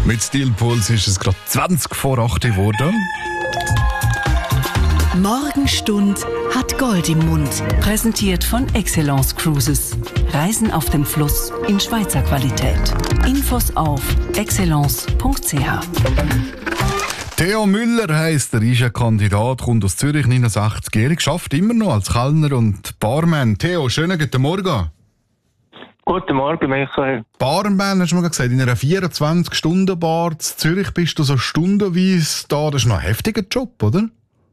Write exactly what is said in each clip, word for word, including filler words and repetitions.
Mit Steel Pulse ist es gerade zwanzig vor acht geworden. Morgenstund hat Gold im Mund. Präsentiert von Excellence Cruises. Reisen auf dem Fluss in Schweizer Qualität. Infos auf excellence punkt c h. Theo Müller heisst er, ist ein Kandidat, kommt aus Zürich, neunundsechzigjährig, schafft immer noch als Kellner und Barman. Theo, schönen guten Morgen. Guten Morgen, Michael. Barman, hast du mal gesagt, in einer vierundzwanzig-Stunden-Bar in Zürich bist du so stundenweise da. Das ist noch ein heftiger Job, oder?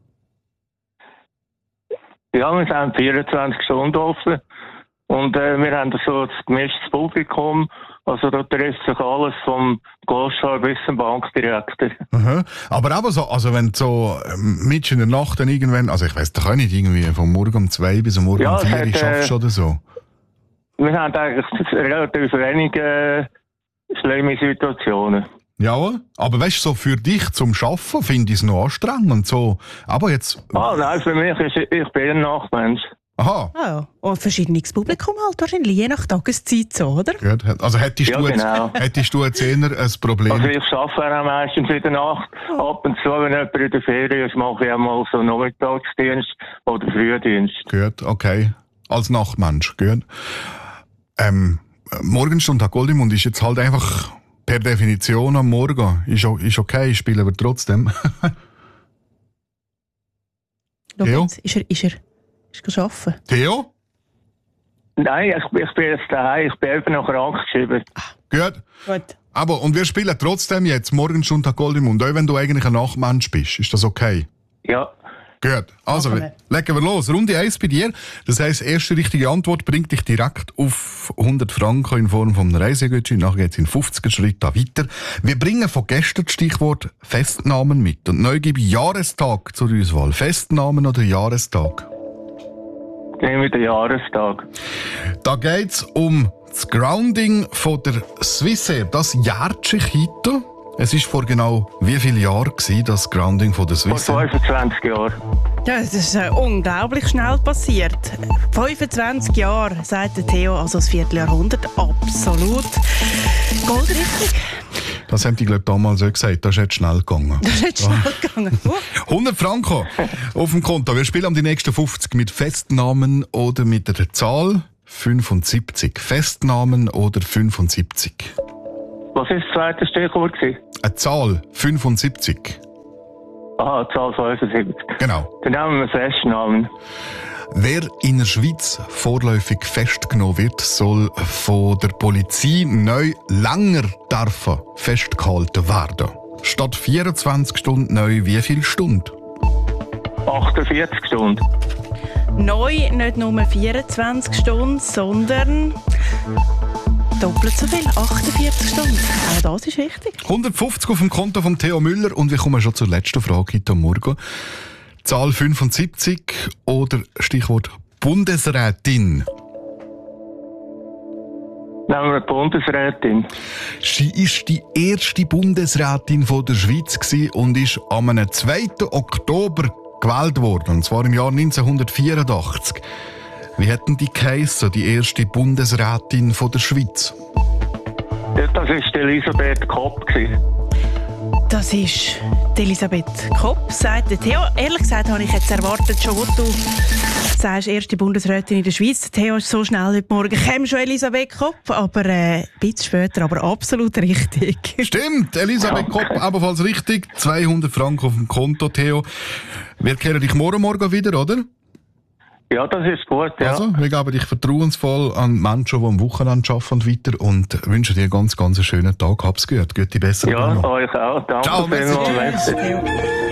Ja, wir sind vierundzwanzig Stunden offen und äh, wir haben so ein gemischtes Publikum. Also da trifft sich alles vom Goldschar bis zum Bankdirektor. Aha. Aber eben so, also wenn du so ähm, mitten in der Nacht dann irgendwann, also ich weiss doch auch nicht, irgendwie vom Morgen um zwei bis um morgen ja, um vier hat, schaffst du äh, oder so? Wir haben eigentlich relativ wenige äh, schlimme Situationen. Ja, aber weißt du, so für dich zum Arbeiten finde ich es noch anstrengend. So. Aber jetzt. Ah, nein, für mich ist ich bin ein Nachtmensch. Aha. Ah, ja. Und verschiedenes Publikum halt wahrscheinlich, je nach Tageszeit so, oder? Gut. Also hättest, Ja, du jetzt, genau. hättest du jetzt eher ein Problem? Also ich arbeite auch meistens in der Nacht. Ab und zu, wenn jemand in der Ferien ist, mache ich auch mal so einen Nachmittagsdienst oder Frühdienst. Gut, okay. Als Nachtmensch, gut. Ähm, Morgenstunde hat Gold im Mund ist jetzt halt einfach per Definition am Morgen. Ist, ist okay, spielen wir trotzdem. Schau Theo? jetzt, ist er, ist er, ist er arbeiten? Theo? Nein, ich, ich bin jetzt daheim, ich bin eben noch krank geschrieben. Gut. Gut. Aber, und wir spielen trotzdem jetzt Morgenstunde hat Gold im Mund, auch wenn du eigentlich ein Nachtmensch bist. Ist das okay? Ja. Gut, also Machen wir. legen wir los. Runde eins bei dir. Das heisst, erste richtige Antwort bringt dich direkt auf hundert Franken in Form von einem Reisegutschein. Nachher geht es in fünfziger Schritt weiter. Wir bringen von gestern das Stichwort Festnahmen mit. Und neu gebe ich Jahrestag zur Auswahl. Festnahmen oder Jahrestag? Nehmen wir den Jahrestag. Da geht es um das Grounding von der Swissair. Das jährt sich heute. Es war vor genau wie vielen Jahren gewesen, das Grounding von der Vor Swissair? fünfundzwanzig Jahren. Ja, das ist äh, unglaublich schnell passiert. fünfundzwanzig Jahre, sagt der Theo, also das Vierteljahrhundert. Absolut. Goldrichtig. Das haben die, glaube ich, damals auch gesagt. Das ist jetzt schnell gegangen. Das ist jetzt schnell gegangen. Uh. hundert Franken auf dem Konto. Wir spielen um die nächsten fünfzig mit Festnahmen oder mit der Zahl fünfundsiebzig. Festnahmen oder fünfundsiebzig. Was war das zweite Stichwort? Eine Zahl fünfundsiebzig. Aha, Zahl fünfundsiebzig. Genau. Dann nehmen wir Festnamen. Wer in der Schweiz vorläufig festgenommen wird, soll von der Polizei neu länger dürfen festgehalten werden. Statt vierundzwanzig Stunden neu wie viele Stunden? achtundvierzig Stunden. Neu nicht nur vierundzwanzig Stunden, sondern doppelt so viel, achtundvierzig Stunden. Auch das ist richtig. hundertfünfzig auf dem Konto von Theo Müller und wir kommen schon zur letzten Frage heute Morgen. Zahl fünfundsiebzig oder Stichwort Bundesrätin. Nehmen wir die Bundesrätin. Sie war die erste Bundesrätin von der Schweiz und ist am zweiten Oktober gewählt worden, und zwar im Jahr neunzehnhundertvierundachtzig. Wie hätten die geheissen, die erste Bundesrätin von der Schweiz? Ja, das war Elisabeth Kopp. Das ist die Elisabeth Kopp, sagt der Theo. Ehrlich gesagt habe ich jetzt erwartet, schon wo du sagst, erste Bundesrätin in der Schweiz. Der Theo ist so schnell heute Morgen. Käme schon Elisabeth Kopp, aber äh, ein bisschen später, aber absolut richtig. Stimmt, Elisabeth Kopp ebenfalls richtig. zweihundert Franken auf dem Konto, Theo. Wir kehren dich morgen Morgen wieder, oder? Ja, das ist gut, ja. Also, wir geben dich vertrauensvoll an Menschen, die am Wochenende arbeiten und weiter und wünschen dir ganz, ganz einen schönen Tag. Hab's gut. Gute Besserung. Ja, noch. euch auch. Danke Ciao, vielmals. Theo.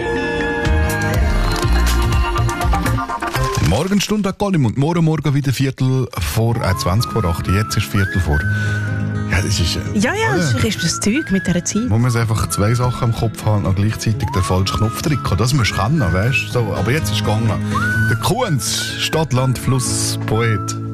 Morgenstunde hat Gold und morgen Morgen wieder Viertel vor, äh, zwanzig vor acht. Jetzt ist Viertel vor. Ja, das ist... Äh, Ja, ja, oder? das ist das Zeug mit dieser Zeit. Muss man einfach zwei Sachen im Kopf haben und gleichzeitig den falschen Knopf drücken. Das musst du können, weißt du? So, aber jetzt ist es gegangen. Der Kunz, Stadt, Land, Fluss, Poet.